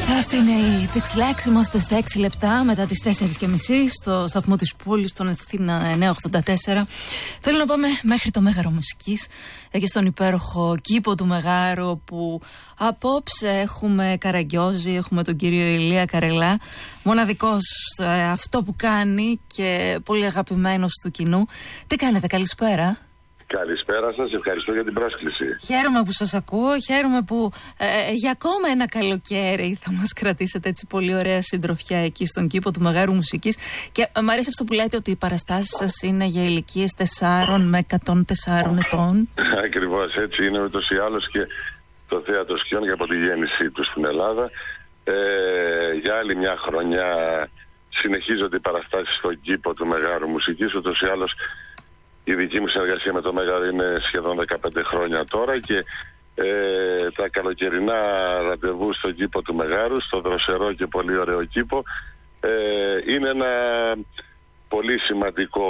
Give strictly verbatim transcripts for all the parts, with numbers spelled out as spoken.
Αυτή είναι η Pixlex. Είμαστε στα έξι λεπτά μετά τις τέσσερις και μισή στο σταθμό της πόλης, στον Αθήνα εννιακόσια ογδόντα τέσσερα. Θέλω να πάμε μέχρι το Μέγαρο Μουσικής και στον υπέροχο κήπο του Μεγάρου, που απόψε έχουμε Καραγκιόζη, έχουμε τον κύριο Ηλία Καρελά, μοναδικός ε, αυτό που κάνει και πολύ αγαπημένος του κοινού. Τι κάνετε, καλησπέρα. Καλησπέρα σας, ευχαριστώ για την πρόσκληση. Χαίρομαι που σας ακούω, χαίρομαι που ε, για ακόμα ένα καλοκαίρι θα μας κρατήσετε έτσι πολύ ωραία συντροφιά εκεί στον κήπο του Μεγάρου Μουσικής. Και ε, μου αρέσει αυτό που λέτε, ότι οι παραστάσεις σας είναι για ηλικίες τεσσάρων με εκατόν τέσσερα ετών. Ακριβώς έτσι είναι, ούτως ή άλλως και το Θέατρο Σκιών και από τη γέννησή του στην Ελλάδα. Ε, για άλλη μια χρονιά συνεχίζονται οι παραστάσεις στον κήπο του Μεγάρου Μουσικής, ούτως ή άλλως. Η δική μου συνεργασία με το Μέγαρο είναι σχεδόν δεκαπέντε χρόνια τώρα και ε, τα καλοκαιρινά ραντεβού στον κήπο του Μεγάρου, στο δροσερό και πολύ ωραίο κήπο, ε, είναι ένα πολύ σημαντικό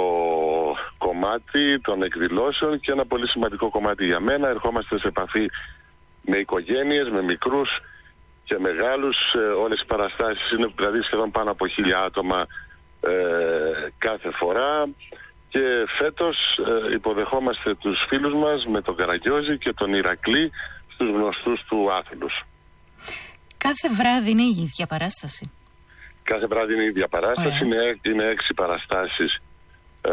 κομμάτι των εκδηλώσεων και ένα πολύ σημαντικό κομμάτι για μένα. Ερχόμαστε σε επαφή με οικογένειες, με μικρούς και μεγάλους. Ε, όλες οι παραστάσεις είναι δηλαδή σχεδόν πάνω από χίλια άτομα ε, κάθε φορά. Και φέτος ε, υποδεχόμαστε τους φίλους μας με τον Καραγκιόζη και τον Ηρακλή στους γνωστούς του άθλους. Κάθε βράδυ είναι η ίδια παράσταση? Κάθε βράδυ είναι η ίδια παράσταση. Είναι, είναι έξι παραστάσεις ε,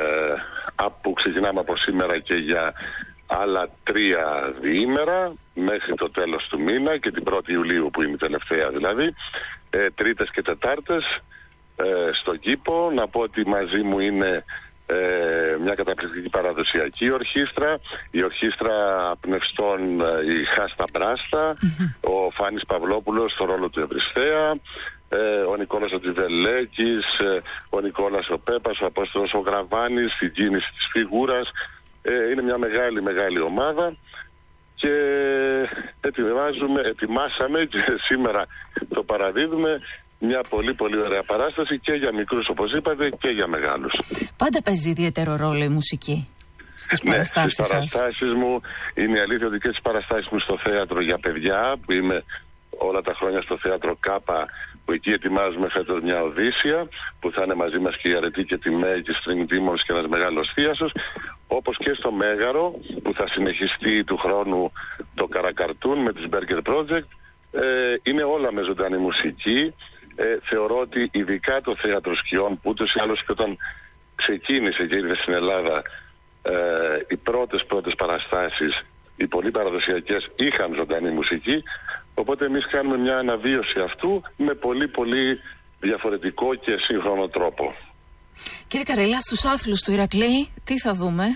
που ξεκινάμε από σήμερα και για άλλα τρία διήμερα μέχρι το τέλος του μήνα και την πρώτη Ιουλίου που είναι η τελευταία δηλαδή. Ε, τρίτες και Τετάρτες ε, στον κήπο. Να πω ότι μαζί μου είναι Ε, μια καταπληκτική παραδοσιακή ορχήστρα, η ορχήστρα πνευστών, η Χάστα Μπράστα, mm-hmm. ο Φάνης Παυλόπουλος στο ρόλο του Ευριστέα, ε, ο Νικόλας ο Τζιβελέκης, ε, ο Νικόλας ο Πέπας, ο Απόστολος ο Γραβάνης, στην κίνηση της φιγούρας. Ε, είναι μια μεγάλη μεγάλη ομάδα και ετοιμάζουμε, ετοιμάσαμε και σήμερα το παραδίδουμε μια πολύ πολύ ωραία παράσταση και για μικρούς, όπως είπατε, και για μεγάλους. Πάντα παίζει ιδιαίτερο ρόλο η μουσική στις ναι, παραστάσεις στις σας? παραστάσεις μου είναι η αλήθεια ότι και στις παραστάσεις μου στο θέατρο για παιδιά, που είμαι όλα τα χρόνια στο θέατρο Κάπα, που εκεί ετοιμάζουμε φέτος μια Οδύσσια, που θα είναι μαζί μας και η Αρετή και τη Μέη και String Demons και ένας μεγάλος θίασος, όπως και στο Μέγαρο, που θα συνεχιστεί του χρόνου το Καρακαρτούν με τις Burger Project. Ε, είναι όλα με ζωντανή μουσική. Ε, θεωρώ ότι ειδικά το Θέατρο Σκιών, που ούτως ή άλλως και όταν ξεκίνησε και ήρθε στην Ελλάδα, ε, οι πρώτες πρώτες παραστάσεις, οι πολύ παραδοσιακές, είχαν ζωντανή μουσική, οπότε εμείς κάνουμε μια αναβίωση αυτού με πολύ πολύ διαφορετικό και σύγχρονο τρόπο. Κύριε Καρελά, στους άθλους του Ηρακλή τι θα δούμε?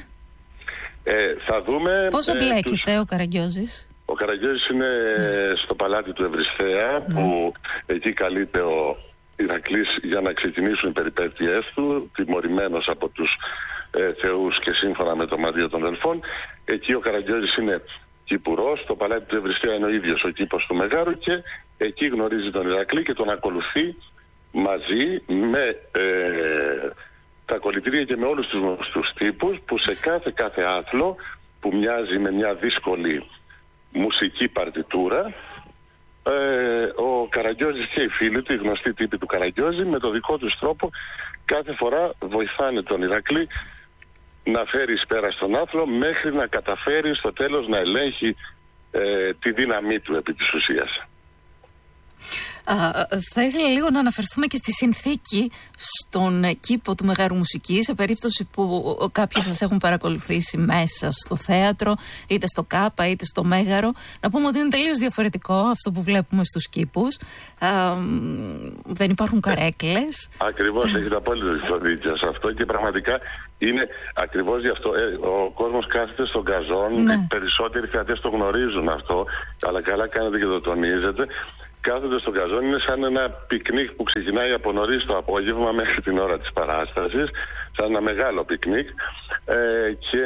Ε, θα δούμε... Πώς εμπλέκεται ε, τους... ο Καραγκιόζης? Ο Καραγκιόζης είναι mm. στο παλάτι του Ευριστέα, mm. που εκεί καλείται ο Ηρακλής για να ξεκινήσουν οι περιπέτειές του, τιμωρημένος από τους ε, θεούς και σύμφωνα με το Μαντίο των Δελφών. Εκεί ο Καραγκιόζης είναι κυπουρός, το παλάτι του Ευριστέα είναι ο ίδιος ο κήπος του Μεγάρου και εκεί γνωρίζει τον Ηρακλή και τον ακολουθεί μαζί με ε, τα κολλητήρια και με όλους τους γνωστούς τύπους, που σε κάθε κάθε άθλο που μοιάζει με μια δύσκολη μουσική παρτιτούρα, ε, ο Καραγκιόζης και οι φίλοι του, οι γνωστοί τύποι του Καραγκιόζη, με το δικό τους τρόπο κάθε φορά βοηθάνε τον Ηρακλή να φέρει εις πέρα στον άθλο, μέχρι να καταφέρει στο τέλος να ελέγχει ε, τη δύναμή του επί της ουσίας. Α, θα ήθελα λίγο να αναφερθούμε και στη συνθήκη στον κήπο του Μεγάρου Μουσικής, σε περίπτωση που κάποιοι σας έχουν παρακολουθήσει μέσα στο θέατρο, είτε στο Κάπα είτε στο Μέγαρο. Να πούμε ότι είναι τελείως διαφορετικό αυτό που βλέπουμε στους κήπους. Α, δεν υπάρχουν καρέκλες. Ακριβώς, έχετε απόλυτο δίκιο σε αυτό και πραγματικά είναι ακριβώς γι' αυτό. Ε, ο κόσμος κάθεται στον γκαζόν, ναι. Οι περισσότεροι θεατές το γνωρίζουν αυτό, αλλά καλά κάνετε και το τονίζετε. Κάθονται στον γκαζόν, είναι σαν ένα πικνίκ που ξεκινάει από νωρίς το απόγευμα μέχρι την ώρα της παράστασης, σαν ένα μεγάλο πικνίκ, ε, και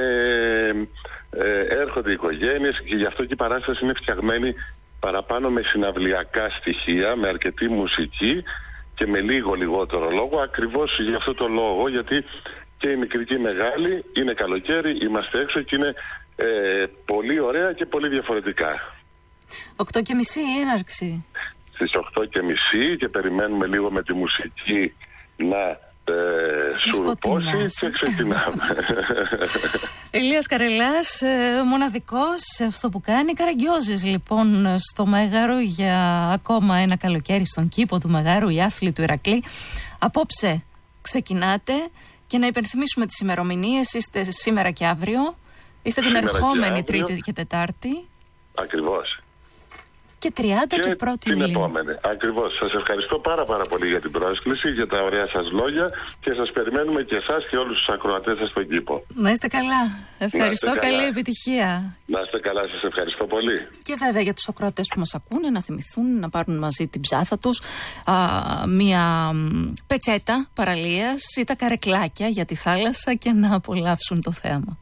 ε, έρχονται οι οικογένειες και γι' αυτό και η παράσταση είναι φτιαγμένη παραπάνω με συναυλιακά στοιχεία, με αρκετή μουσική και με λίγο λιγότερο λόγο, ακριβώς για αυτό το λόγο, γιατί και η μικρή και η μεγάλη είναι καλοκαίρι, είμαστε έξω και είναι ε, πολύ ωραία και πολύ διαφορετικά. Οκτώ και μισή η έναρξη. στις οκτώ και μισή και περιμένουμε λίγο με τη μουσική να ε, σουρπώσει και ξεκινάμε. Ηλίας Καρελάς, ε, μοναδικός σε αυτό που κάνει. Καραγκιόζης λοιπόν στο Μέγαρο για ακόμα ένα καλοκαίρι στον κήπο του Μεγάρου, οι άθλοι του Ηρακλή. Απόψε ξεκινάτε και να υπενθυμίσουμε τις ημερομηνίες. Είστε σήμερα και αύριο. Είστε την ερχόμενη Τρίτη και Τετάρτη. Ακριβώς. Και τριάντα και, και πρώτη Ιουλίου. Την επόμενη. Ακριβώς. Σας ευχαριστώ πάρα πάρα πολύ για την πρόσκληση, για τα ωραία σας λόγια και σας περιμένουμε και εσάς και όλους τους ακροατές σας στον κήπο. Να είστε καλά. Ευχαριστώ. Είστε καλή καλά. Επιτυχία. Να είστε καλά. Σας ευχαριστώ πολύ. Και βέβαια για τους ακροατές που μας ακούνε να θυμηθούν να πάρουν μαζί την ψάθα τους, α, μία πετσέτα παραλίας ή τα καρεκλάκια για τη θάλασσα και να απολαύσουν το θέαμα.